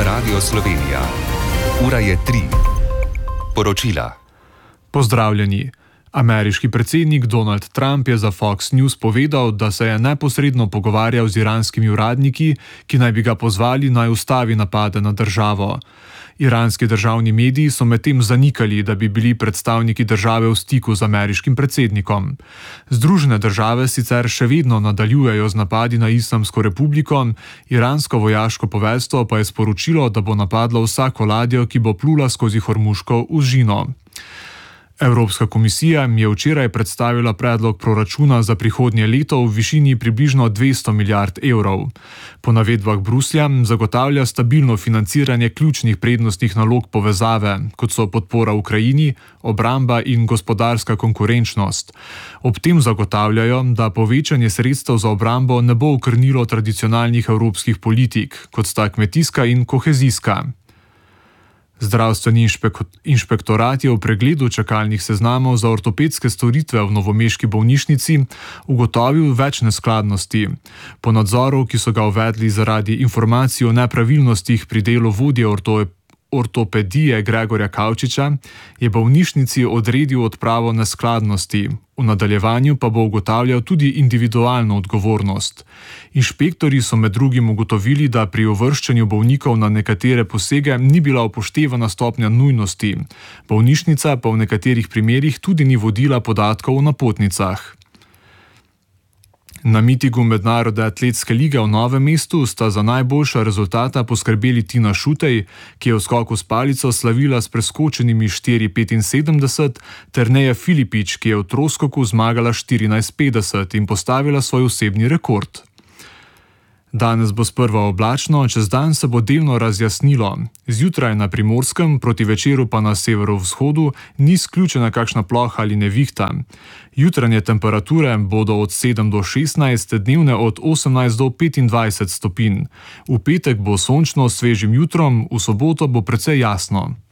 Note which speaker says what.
Speaker 1: Radio Slovenija. Ura je 3. Poročila.
Speaker 2: Pozdravljeni. Ameriški predsednik Donald Trump je za Fox News povedal, da se je neposredno pogovarjal z iranskimi uradniki, ki naj bi ga pozvali naj ustavi napade na državo. Iranski državni mediji so medtem zanikali, da bi bili predstavniki države v stiku z ameriškim predsednikom. Združene države sicer še vedno nadaljujejo z napadi na Islamsko republiko, iransko vojaško poveljstvo pa je sporočilo, da bo napadlo vsako ladjo, ki bo plula skozi Hormuško užino. Evropska komisija je včeraj predstavila predlog proračuna za prihodnje leto v višini približno 200 milijard evrov. Po navedbah Bruslja zagotavlja stabilno financiranje ključnih prednostnih nalog povezave, kot so podpora Ukrajini, obramba in gospodarska konkurenčnost. Ob tem zagotavljajo, da povečanje sredstev za obrambo ne bo okrnilo tradicionalnih evropskih politik, kot sta kmetijska in kohezijska. Zdravstveni inšpektorat je v pregledu čakalnih seznamov za ortopedske storitve v novomeški bolnišnici ugotovil več neskladnosti. Po nadzoru, ki so ga uvedli zaradi informacij o nepravilnostih pri delu vodje ortopedije Gregorja Kavčiča, je bolnišnici odredil odpravo neskladnosti. V nadaljevanju pa bo ugotavljal tudi individualno odgovornost. Inšpektorji so med drugim ugotovili, da pri uvrščanju bolnikov na nekatere posege ni bila upoštevana stopnja nujnosti. Bolnišnica pa v nekaterih primerih tudi ni vodila podatkov o napotnicah. Na mitingu Mednarodne atletske lige v Novem mestu sta za najboljša rezultata poskrbeli Tina Šutej, ki je v skoku s palico slavila s preskočenimi 4,75, ter Neja Filipič, ki je v troskoku zmagala 14,50 in postavila svoj osebni rekord. Danes bo sprva oblačno, čez dan se bo delno razjasnilo. Zjutraj na Primorskem, proti večeru pa na severovzhodu ni izključena kakšna ploha ali nevihta. Jutranje temperature bodo od 7 do 16, dnevne od 18 do 25 stopinj. V petek bo sončno s svežim jutrom, v soboto bo precej jasno.